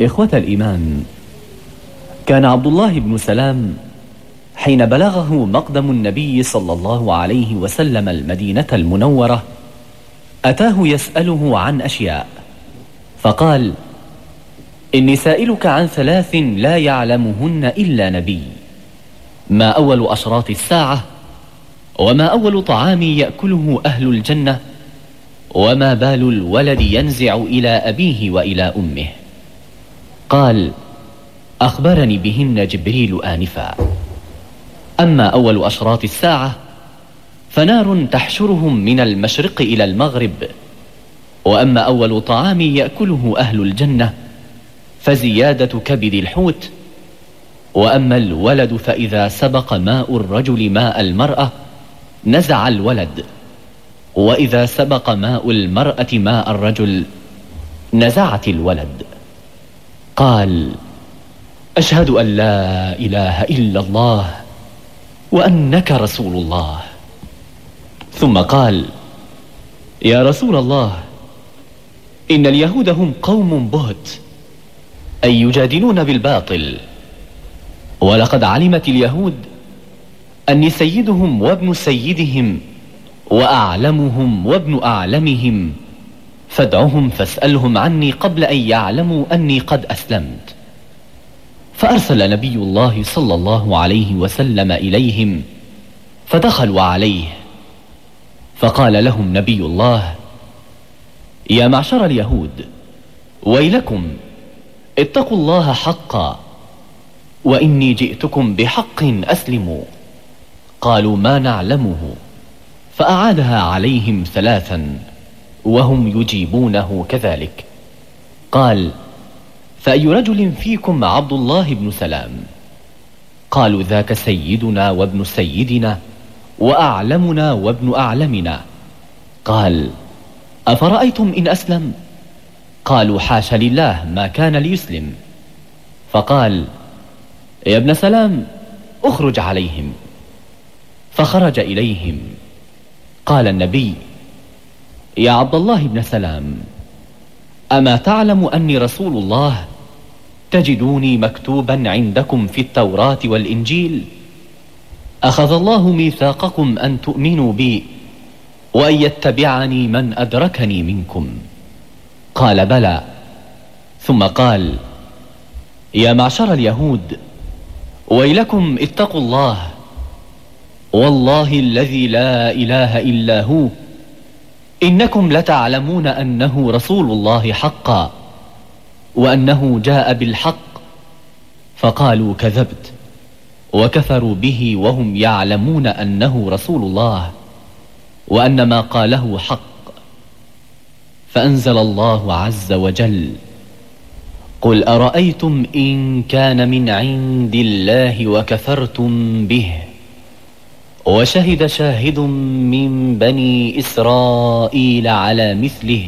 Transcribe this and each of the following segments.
إخوة الإيمان، كان عبد الله بن سلام حين بلغه مقدم النبي صلى الله عليه وسلم المدينة المنورة أتاه يسأله عن أشياء، فقال: إني سائلك عن 3 لا يعلمهن إلا نبي: ما أول أشراط الساعة؟ وما أول طعام يأكله أهل الجنة؟ وما بال الولد ينزع إلى أبيه وإلى أمه؟ قال: أخبرني بهن جبريل آنفا. أما أول أشراط الساعة فنار تحشرهم من المشرق إلى المغرب. وأما أول طعام يأكله أهل الجنة فزيادة كبد الحوت. وأما الولد فإذا سبق ماء الرجل ماء المرأة نزع الولد، وإذا سبق ماء المرأة ماء الرجل نزعت الولد. قال: أشهد أن لا إله إلا الله وأنك رسول الله. ثم قال: يا رسول الله، إن اليهود هم قوم بهت، أي يجادلون بالباطل، ولقد علمت اليهود أني سيدهم وابن سيدهم وأعلمهم وابن أعلمهم، فادعهم فاسألهم عني قبل أن يعلموا أني قد أسلمت. فأرسل نبي الله صلى الله عليه وسلم إليهم، فدخلوا عليه، فقال لهم نبي الله: يا معشر اليهود، ويلكم، اتقوا الله حقا، وإني جئتكم بحق أسلموا. قالوا: ما نعلمه. فأعادها عليهم 3 وهم يجيبونه كذلك. قال: فأي رجل فيكم عبد الله بن سلام؟ قالوا: ذاك سيدنا وابن سيدنا وأعلمنا وابن أعلمنا. قال: أفرأيتم إن أسلم؟ قالوا: حاش لله، ما كان ليسلم. فقال: يا ابن سلام، اخرج عليهم. فخرج إليهم. قال النبي: يا عبد الله بن سلام، أما تعلم أني رسول الله؟ تجدوني مكتوبا عندكم في التوراة والإنجيل. أخذ الله ميثاقكم أن تؤمنوا بي وأن يتبعني من أدركني منكم. قال: بلى. ثم قال: يا معشر اليهود، ويلكم، اتقوا الله، والله الذي لا إله إلا هو، إنكم لتعلمون أنه رسول الله حقا، وأنه جاء بالحق. فقالوا: كذبت، وكفروا به وهم يعلمون أنه رسول الله وأن ما قاله حق. فأنزل الله عز وجل: قل أرأيتم إن كان من عند الله وكفرتم به وشهد شاهد من بني إسرائيل على مثله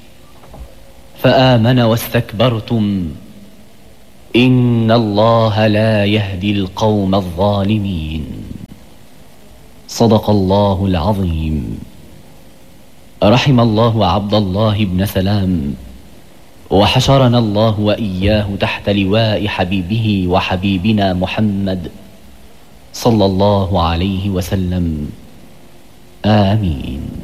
فآمن واستكبرتم إن الله لا يهدي القوم الظالمين. صدق الله العظيم. رحم الله عبد الله بن سلام، وحشرنا الله وإياه تحت لواء حبيبه وحبيبنا محمد صلى الله عليه وسلم. آمين.